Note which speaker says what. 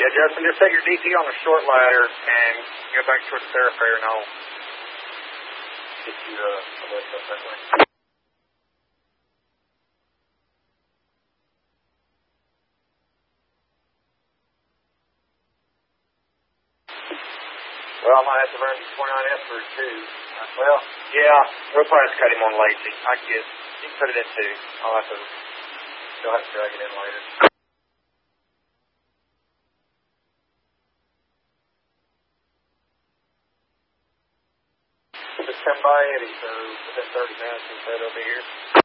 Speaker 1: Yeah, Justin, just take your DT on the short ladder and go back towards the thoroughfare, and I'll get you a lift up that way. Well, I might have to run 29F for 2. Well, yeah, we'll probably have to cut him on lazy. I guess. You can put it in 2. I'll have to drag it in later. Just come by Eddie, so within 30 minutes, we'll head over here.